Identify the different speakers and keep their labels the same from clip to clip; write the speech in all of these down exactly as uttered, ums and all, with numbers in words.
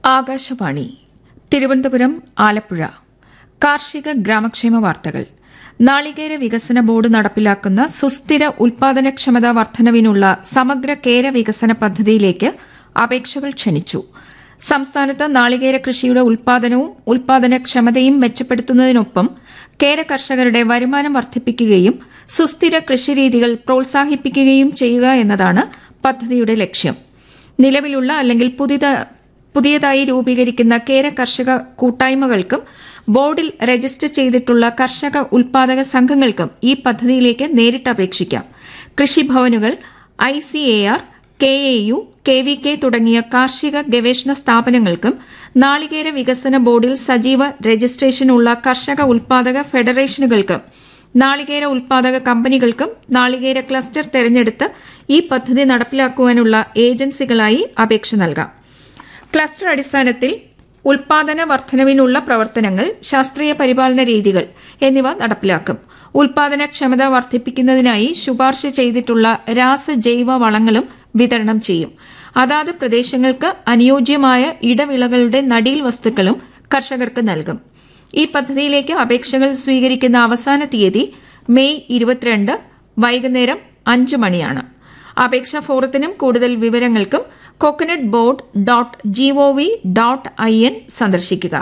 Speaker 1: ആകാശവാണി തിരുവനന്തപുരം ആലപ്പുഴ കാർഷിക ഗ്രാമക്ഷേമ വാർത്തകൾ. നാളികേര വികസന ബോർഡ് നടപ്പിലാക്കുന്ന സുസ്ഥിര ഉൽപാദനക്ഷമതാ വർധനവിനുള്ള സമഗ്ര കേര വികസന പദ്ധതിയിലേക്ക് അപേക്ഷകൾ ക്ഷണിച്ചു. സംസ്ഥാനത്ത് നാളികേര കൃഷിയുടെ ഉൽപാദനവും ഉൽപാദനക്ഷമതയും മെച്ചപ്പെടുത്തുന്നതിനൊപ്പം കേര കർഷകരുടെ വരുമാനം വർദ്ധിപ്പിക്കുകയും സുസ്ഥിര കൃഷിരീതികൾ പ്രോത്സാഹിപ്പിക്കുകയും ചെയ്യുക എന്നതാണ് പദ്ധതിയുടെ ലക്ഷ്യം. നിലവിലുള്ള അല്ലെങ്കിൽ പുതിയതായി രൂപീകരിക്കുന്ന കേര കർഷക കൂട്ടായ്മകൾക്കും ബോർഡിൽ രജിസ്റ്റർ ചെയ്തിട്ടുള്ള കർഷക ഉൽപാദക സംഘങ്ങൾക്കും ഈ പദ്ധതിയിലേക്ക് നേരിട്ട് അപേക്ഷിക്കാം. കൃഷിഭവനുകൾ, I C A R, K A U, K V K തുടങ്ങിയ കാർഷിക ഗവേഷണ സ്ഥാപനങ്ങൾക്കും നാളികേര വികസന ബോർഡിൽ സജീവ രജിസ്ട്രേഷനുള്ള കർഷക ഉൽപാദക ഫെഡറേഷനുകൾക്കും നാളികേര ഉൽപാദക കമ്പനികൾക്കും നാളികേര ക്ലസ്റ്റർ തെരഞ്ഞെടുത്ത് ഈ പദ്ധതി നടപ്പിലാക്കുവാനുള്ള ഏജൻസികളായി അപേക്ഷ നൽകാം. ക്ലസ്റ്റർ അടിസ്ഥാനത്തിൽ ഉൽപാദന വർധനവിനുള്ള പ്രവർത്തനങ്ങൾ, ശാസ്ത്രീയ പരിപാലന രീതികൾ എന്നിവ നടപ്പിലാക്കും. ഉൽപാദനക്ഷമത വർദ്ധിപ്പിക്കുന്നതിനായി ശുപാർശ ചെയ്തിട്ടുള്ള രാസജൈവ വളങ്ങളും വിതരണം ചെയ്യും. അതാത് പ്രദേശങ്ങൾക്ക് അനുയോജ്യമായ ഇടവിളകളുടെ നടീൽ വസ്തുക്കളും കർഷകർക്ക് നൽകും. ഈ പദ്ധതിയിലേക്ക് അപേക്ഷകൾ സ്വീകരിക്കുന്ന അവസാന തീയതി മെയ് ഇരുപത്തിരണ്ട് വൈകുന്നേരം അഞ്ച് മണിയാണ്. അപേക്ഷാ ഫോറത്തിനും കൂടുതൽ വിവരങ്ങൾക്കും coconut board dot G O V dot I N സന്ദർശിക്കുക.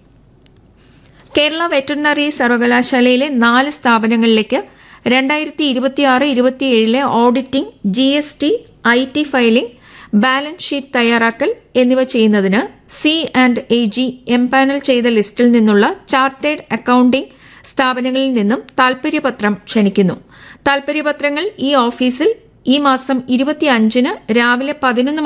Speaker 1: കേരള വെറ്ററിനറി സർവകലാശാലയിലെ നാല് സ്ഥാപനങ്ങളിലേക്ക് രണ്ടായിരത്തി ഇരുപത്തിയാറ് ഇരുപത്തിയേഴിലെ auditing, G S T, I T filing, balance sheet തയ്യാറാക്കൽ എന്നിവ ചെയ്യുന്നതിന് C and A G empanel ചെയ്ത ലിസ്റ്റിൽ നിന്നുള്ള ചാർട്ടേഡ് അക്കൌണ്ടിംഗ് സ്ഥാപനങ്ങളിൽ നിന്നും താൽപര്യപത്രം ക്ഷണിക്കുന്നു. താൽപര്യപത്രങ്ങൾ ഈ ഓഫീസിൽ ഈ മാസം ഇരുപത്തിയഞ്ചിന് രാവിലെ പതിനൊന്ന്